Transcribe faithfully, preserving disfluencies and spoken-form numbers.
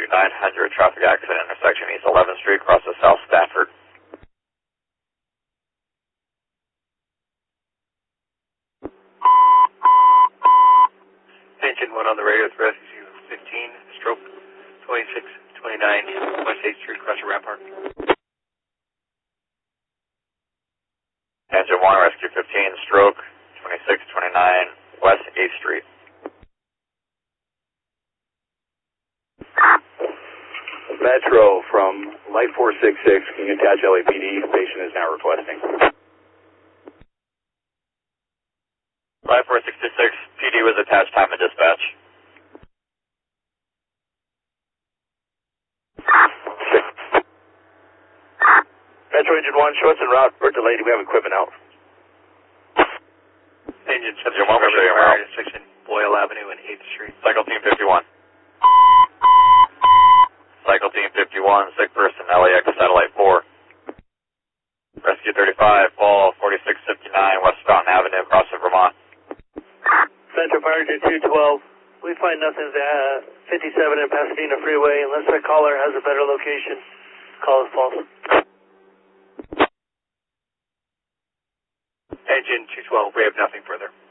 nine hundred, traffic accident intersection East eleventh Street, crosses South Stafford. Engine one on the radio, rescue fifteen, stroke twenty-six twenty-nine, West eighth Street, crossing Rampart. Engine one, rescue fifteen, stroke twenty-six twenty-nine, West eighth Street. Metro from Light four six six, can you attach L A P D? Patient is now requesting. Light four six six, P D was attached, time of dispatch. Metro Engine one, show us en route. We're delayed, we have equipment out. Engine Engine one, we'll show you around. intersection Boyle Avenue and eighth Street. Cycle team fifty-one. Cycle team fifty-one, sick person, L A X satellite four. Rescue thirty-five, fall forty-six fifty-nine, West Fountain Avenue, crossing Vermont. Central Fire Engine two twelve, we find nothing at fifty-seven in Pasadena Freeway. Unless the caller has a better location, call us false. Engine two twelve, we have nothing further.